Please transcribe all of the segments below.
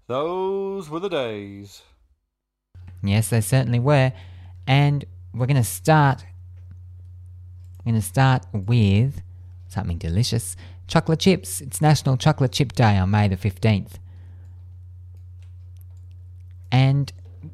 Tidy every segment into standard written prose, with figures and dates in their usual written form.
Those were the days. Yes, they certainly were. And we're going to start with something delicious. Chocolate chips. It's National Chocolate Chip Day on May the 15th. And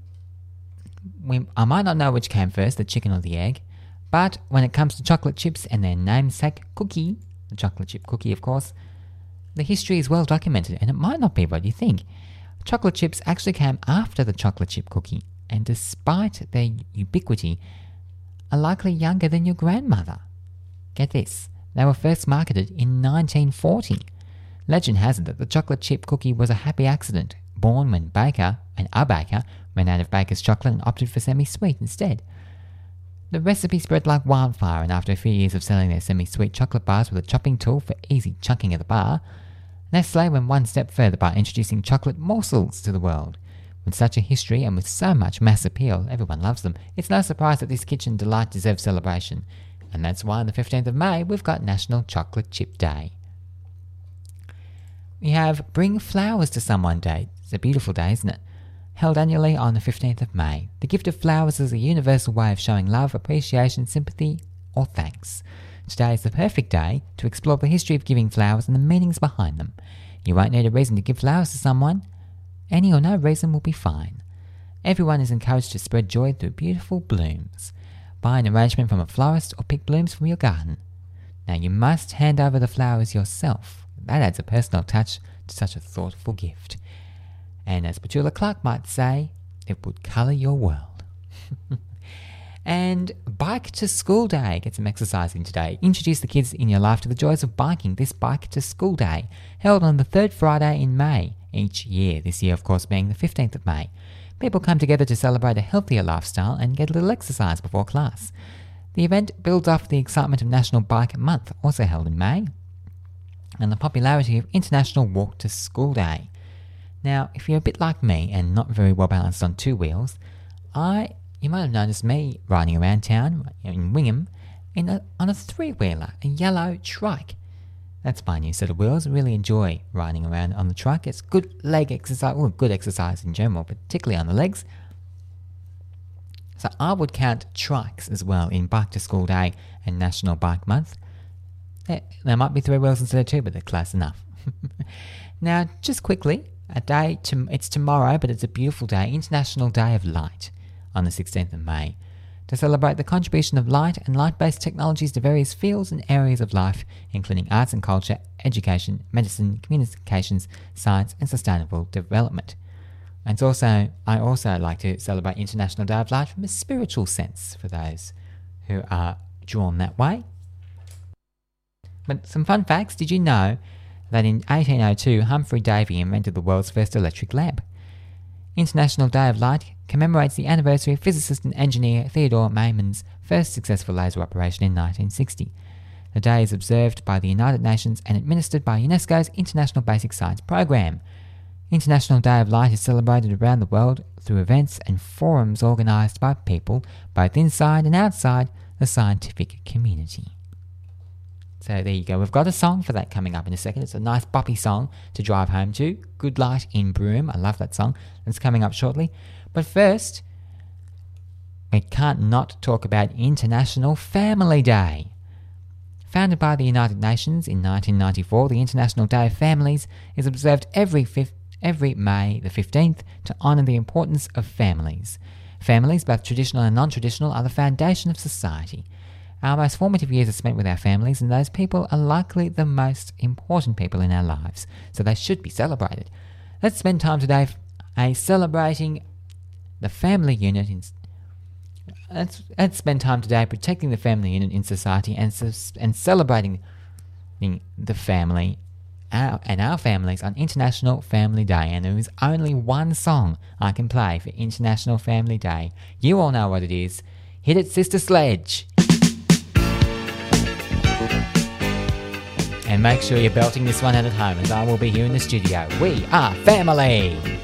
I might not know which came first, the chicken or the egg, but when it comes to chocolate chips and their namesake cookie, the chocolate chip cookie, of course, the history is well documented, and it might not be what you think. Chocolate chips actually came after the chocolate chip cookie, and despite their ubiquity, are likely younger than your grandmother. Get this, they were first marketed in 1940. Legend has it that the chocolate chip cookie was a happy accident, born when a baker ran out of baker's chocolate and opted for semi-sweet instead. The recipe spread like wildfire, and after a few years of selling their semi-sweet chocolate bars with a chopping tool for easy chunking of the bar, Nestle went one step further by introducing chocolate morsels to the world. With such a history and with so much mass appeal, everyone loves them. It's no surprise that this kitchen delight deserves celebration. And that's why on the 15th of May, we've got National Chocolate Chip Day. We have Bring Flowers to Someone Day. It's a beautiful day, isn't it? Held annually on the 15th of May. The gift of flowers is a universal way of showing love, appreciation, sympathy, or thanks. Today is the perfect day to explore the history of giving flowers and the meanings behind them. You won't need a reason to give flowers to someone. Any or no reason will be fine. Everyone is encouraged to spread joy through beautiful blooms. Buy an arrangement from a florist or pick blooms from your garden. Now you must hand over the flowers yourself. That adds a personal touch to such a thoughtful gift. And as Petula Clark might say, it would colour your world. And Bike to School Day. Get some exercise in today. Introduce the kids in your life to the joys of biking this Bike to School Day, held on the third Friday in May each year. This year, of course, being the 15th of May. People come together to celebrate a healthier lifestyle and get a little exercise before class. The event builds off the excitement of National Bike Month, also held in May, and the popularity of International Walk to School Day. Now, if you're a bit like me and not very well balanced on two wheels, you might have noticed me riding around town in Wingham on a three-wheeler, a yellow trike. That's my new set of wheels. I really enjoy riding around on the trike. It's good leg exercise, well, good exercise in general, particularly on the legs. So I would count trikes as well in Bike to School Day and National Bike Month. There might be three wheels instead of two, but they're close enough. Now, just quickly, it's tomorrow, but it's a beautiful day, International Day of Light, on the 16th of May, to celebrate the contribution of light and light-based technologies to various fields and areas of life, including arts and culture, education, medicine, communications, science, and sustainable development. And I also like to celebrate International Day of Light from a spiritual sense for those who are drawn that way. But some fun facts. Did you know that in 1802, Humphrey Davy invented the world's first electric lamp? International Day of Light commemorates the anniversary of physicist and engineer Theodore Maiman's first successful laser operation in 1960. The day is observed by the United Nations and administered by UNESCO's International Basic Science Program. International Day of Light is celebrated around the world through events and forums organised by people both inside and outside the scientific community. So there you go. We've got a song for that coming up in a second. It's a nice boppy song to drive home to. Good Light in Broome. I love that song. It's coming up shortly. But first, we can't not talk about International Family Day. Founded by the United Nations in 1994, the International Day of Families is observed every May the 15th to honour the importance of families. Families, both traditional and non-traditional, are the foundation of society. Our most formative years are spent with our families, and those people are likely the most important people in our lives, so they should be celebrated. Let's spend time today celebrating the family unit. Let's spend time today protecting the family unit in society and celebrating the family and our families on International Family Day. And there is only one song I can play for International Family Day. You all know what it is. Hit it, Sister Sledge. And make sure you're belting this one out at home, as I will be here in the studio. We are family!